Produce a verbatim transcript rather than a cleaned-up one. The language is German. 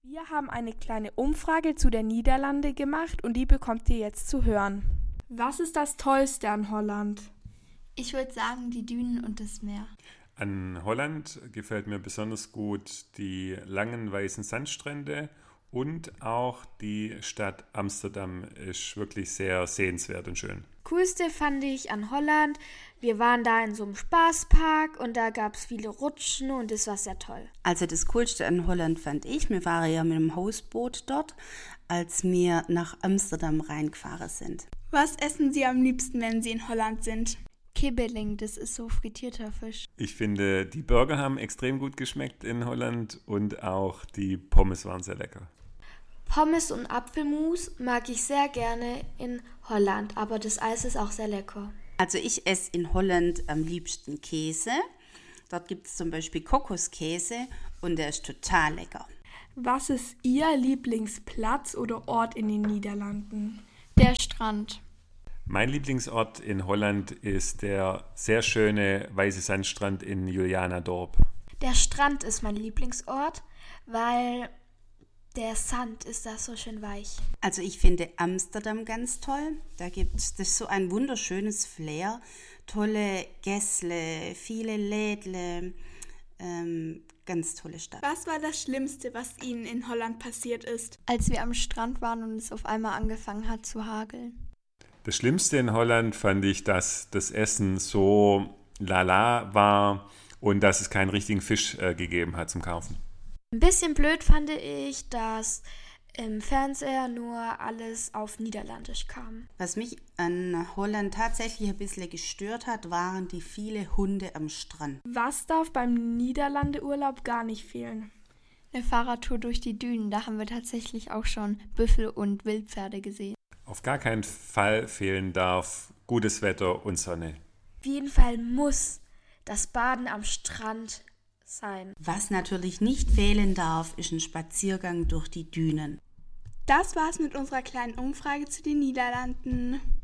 Wir haben eine kleine Umfrage zu den Niederlanden gemacht und die bekommt ihr jetzt zu hören. Was ist das Tollste an Holland? Ich würde sagen, die Dünen und das Meer. An Holland gefällt mir besonders gut die langen weißen Sandstrände und auch die Stadt Amsterdam ist wirklich sehr sehenswert und schön. Coolste fand ich an Holland, wir waren da in so einem Spaßpark und da gab es viele Rutschen und das war sehr toll. Also das Coolste an Holland fand ich, wir waren ja mit dem Hausboot dort, als wir nach Amsterdam reingefahren sind. Was essen Sie am liebsten, wenn Sie in Holland sind? Kibbeling, das ist so frittierter Fisch. Ich finde, die Burger haben extrem gut geschmeckt in Holland und auch die Pommes waren sehr lecker. Pommes und Apfelmus mag ich sehr gerne in Holland, aber das Eis ist auch sehr lecker. Also ich esse in Holland am liebsten Käse. Dort gibt es zum Beispiel Kokoskäse und der ist total lecker. Was ist Ihr Lieblingsplatz oder Ort in den Niederlanden? Der Strand. Mein Lieblingsort in Holland ist der sehr schöne weiße Sandstrand in Julianadorp. Der Strand ist mein Lieblingsort, weil der Sand ist da so schön weich. Also ich finde Amsterdam ganz toll. Da gibt es das ist so ein wunderschönes Flair, tolle Gässle, viele Lädle, ähm, ganz tolle Stadt. Was war das Schlimmste, was Ihnen in Holland passiert ist? Als wir am Strand waren und es auf einmal angefangen hat zu hageln. Das Schlimmste in Holland fand ich, dass das Essen so lala war und dass es keinen richtigen Fisch äh, gegeben hat zum Kaufen. Ein bisschen blöd fand ich, dass im Fernseher nur alles auf Niederländisch kam. Was mich an Holland tatsächlich ein bisschen gestört hat, waren die vielen Hunde am Strand. Was darf beim Niederlandeurlaub gar nicht fehlen? Eine Fahrradtour durch die Dünen, da haben wir tatsächlich auch schon Büffel und Wildpferde gesehen. Auf gar keinen Fall fehlen darf gutes Wetter und Sonne. Auf jeden Fall muss das Baden am Strand sein. Was natürlich nicht fehlen darf, ist ein Spaziergang durch die Dünen. Das war's mit unserer kleinen Umfrage zu den Niederlanden.